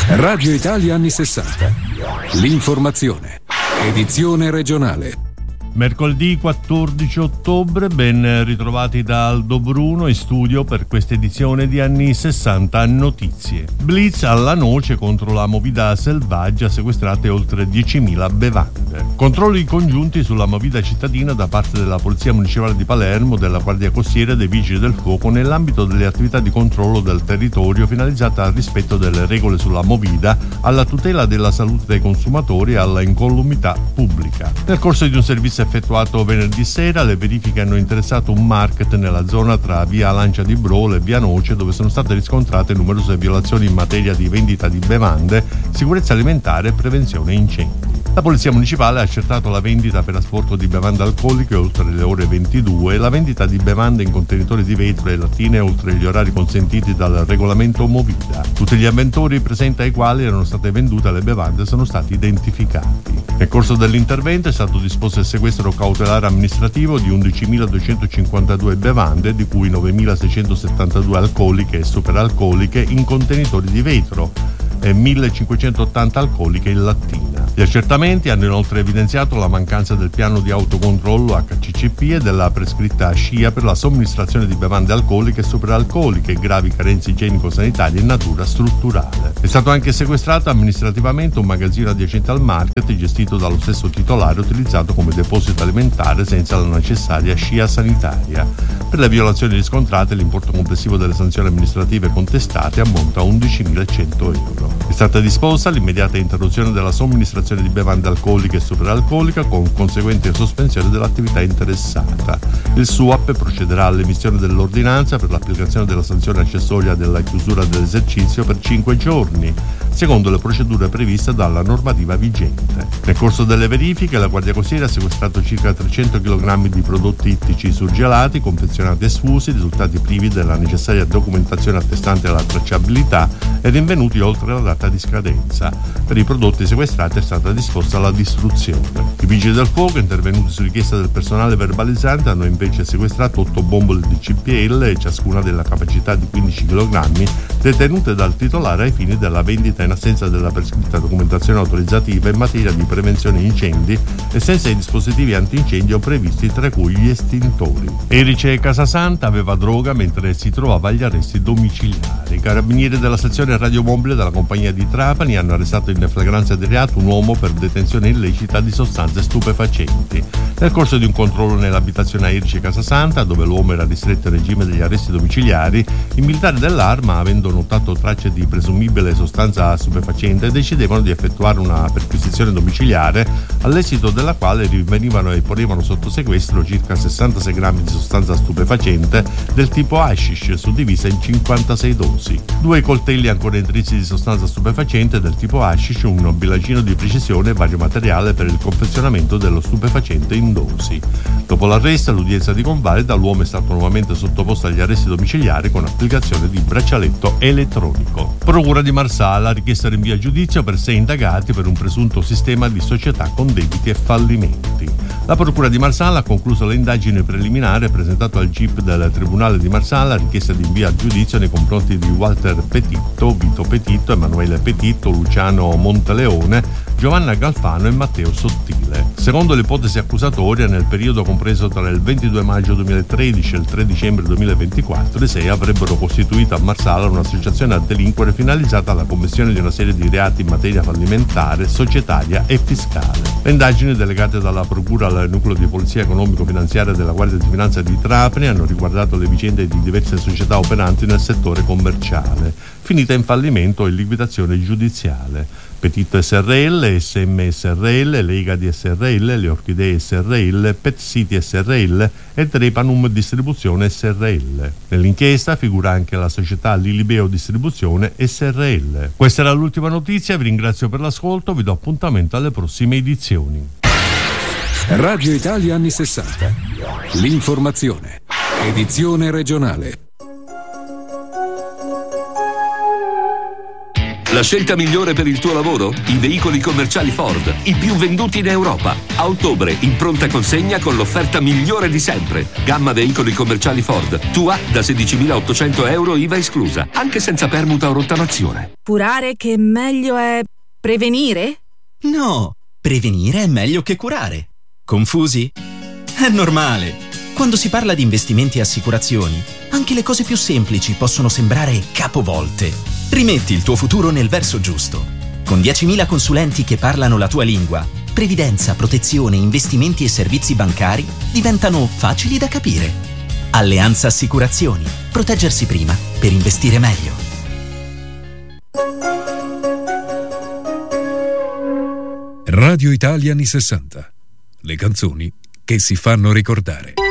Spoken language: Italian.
Radio Italia anni 60. L'informazione. Edizione regionale. Mercoledì 14 ottobre, ben ritrovati da Aldo Bruno in studio per questa edizione di anni 60 notizie. Blitz alla noce contro la movida selvaggia, sequestrate oltre 10.000 bevande. Controlli congiunti sulla movida cittadina da parte della Polizia Municipale di Palermo, della Guardia Costiera e dei Vigili del Fuoco nell'ambito delle attività di controllo del territorio finalizzate al rispetto delle regole sulla movida, alla tutela della salute dei consumatori e alla incolumità pubblica. Nel corso di un servizio effettuato venerdì sera, le verifiche hanno interessato un market nella zona tra via Lancia di Brolo e via Noce, dove sono state riscontrate numerose violazioni in materia di vendita di bevande, sicurezza alimentare e prevenzione incendi. La Polizia Municipale ha accertato la vendita per asporto di bevande alcoliche oltre le ore 22 e la vendita di bevande in contenitori di vetro e lattine oltre gli orari consentiti dal regolamento Movida. Tutti gli avventori presenti ai quali erano state vendute le bevande sono stati identificati. Nel corso dell'intervento è stato disposto il sequestro cautelare amministrativo di 11.252 bevande, di cui 9.672 alcoliche e superalcoliche in contenitori di vetro e 1.580 alcoliche in lattina. Gli accertamenti hanno inoltre evidenziato la mancanza del piano di autocontrollo HCCP e della prescritta SCIA per la somministrazione di bevande alcoliche e superalcoliche e gravi carenze igienico-sanitarie in natura strutturale. È stato anche sequestrato amministrativamente un magazzino adiacente al market gestito dallo stesso titolare, utilizzato come deposito alimentare senza la necessaria SCIA sanitaria. Per le violazioni riscontrate l'importo complessivo delle sanzioni amministrative contestate ammonta a 11.100 euro. È stata disposta l'immediata interruzione della somministrazione di bevande alcoliche e superalcolica con conseguente sospensione dell'attività interessata. Il SUAP procederà all'emissione dell'ordinanza per l'applicazione della sanzione accessoria della chiusura dell'esercizio per 5 giorni, secondo le procedure previste dalla normativa vigente. Nel corso delle verifiche la Guardia Costiera ha sequestrato circa 300 kg di prodotti ittici surgelati, confezionati e sfusi, risultati privi della necessaria documentazione attestante la tracciabilità e rinvenuti oltre la data di scadenza. Per i prodotti sequestrati è stata disposta la distruzione. I Vigili del Fuoco, intervenuti su richiesta del personale verbalizzante, hanno invece sequestrato 8 bombole di CPL, ciascuna della capacità di 15 kg, detenute dal titolare ai fini della vendita in assenza della prescritta documentazione autorizzativa in materia di prevenzione incendi e senza i dispositivi antincendio previsti, tra cui gli estintori. Erice Casasanta aveva droga mentre si trovava agli arresti domiciliari. I carabinieri della sezione radiomobile della compagnia di Trapani hanno arrestato in flagranza di reato un uomo per detenzione illecita di sostanze stupefacenti. Nel corso di un controllo nell'abitazione a Erice Casasanta, dove l'uomo era ristretto in regime degli arresti domiciliari, i militari dell'Arma, avendo notato tracce di presumibile sostanza stupefacente, decidevano di effettuare una perquisizione domiciliare, all'esito della quale rinvenivano e ponevano sotto sequestro circa 66 grammi di sostanza stupefacente del tipo hashish, suddivisa in 56 dosi, 2 coltelli ancora intrisi di sostanza stupefacente del tipo hashish, un bilagino di precisione e vario materiale per il confezionamento dello stupefacente in dosi. Dopo l'arresto e l'udienza di convalida, l'uomo è stato nuovamente sottoposto agli arresti domiciliari con applicazione di braccialetto elettronico. Procura di Marsala ha richiesto rinvio a giudizio per 6 indagati per un presunto sistema di società con debiti e fallimenti. La Procura di Marsala ha concluso le indagini preliminari e presentato al GIP del Tribunale di Marsala richiesta di invio a giudizio nei confronti di Walter Petitto, Vito Petitto, Emanuele Petitto, Luciano Monteleone, Giovanna Galfano e Matteo Sottile. Secondo l'ipotesi accusatoria, nel periodo compreso tra il 22 maggio 2013 e il 3 dicembre 2024, i 6 avrebbero costituito a Marsala un'associazione a delinquere finalizzata alla commissione di una serie di reati in materia fallimentare, societaria e fiscale. Le indagini delegate dalla Procura al Nucleo di Polizia Economico-Finanziaria della Guardia di Finanza di Trapani hanno riguardato le vicende di diverse società operanti nel settore commerciale, finita in fallimento e liquidazione giudiziale. Petitto SRL, SM SRL, Legadi SRL, Le Orchidee SRL, Pet City SRL e Trepanum Distribuzione SRL. Nell'inchiesta figura anche la società Lilibeo Distribuzione SRL. Questa era l'ultima notizia, vi ringrazio per l'ascolto, vi do appuntamento alle prossime edizioni. Radio Italia anni 60. L'informazione. Edizione regionale. La scelta migliore per il tuo lavoro? I veicoli commerciali Ford, i più venduti in Europa. A ottobre, in pronta consegna con l'offerta migliore di sempre. Gamma veicoli commerciali Ford. Tua da 16.800 euro IVA esclusa, anche senza permuta o rottamazione. Curare che meglio è prevenire? No, prevenire è meglio che curare. Confusi? È normale. Quando si parla di investimenti e assicurazioni, anche le cose più semplici possono sembrare capovolte. Rimetti il tuo futuro nel verso giusto. Con 10.000 consulenti che parlano la tua lingua, previdenza, protezione, investimenti e servizi bancari diventano facili da capire. Alleanza Assicurazioni. Proteggersi prima per investire meglio. Radio Italia anni 60. Le canzoni che si fanno ricordare.